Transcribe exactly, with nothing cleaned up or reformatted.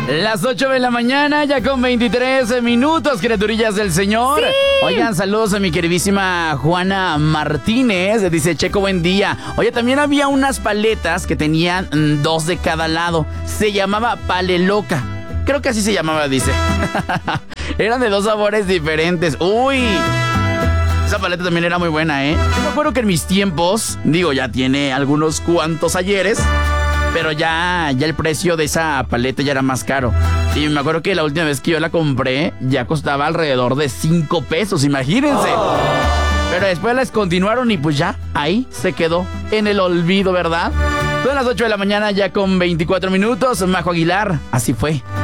Las ocho de la mañana, ya con veintitrés minutos, criaturillas del Señor. Sí. Oigan, saludos a mi queridísima Juana Martínez. Dice, Checo, buen día. Oye, también había unas paletas que tenían mm, dos de cada lado. Se llamaba Paleloca. Creo que así se llamaba, dice. Eran de dos sabores diferentes. Uy. Esa paleta también era muy buena, ¿eh? Yo me acuerdo que en mis tiempos, digo, ya tiene algunos cuantos ayeres, pero ya, ya el precio de esa paleta ya era más caro. Y me acuerdo que la última vez que yo la compré ya costaba alrededor de cinco pesos, imagínense. Pero después las continuaron y pues ya, ahí se quedó en el olvido, ¿verdad? Son las ocho de la mañana ya con veinticuatro minutos. Majo Aguilar, así fue.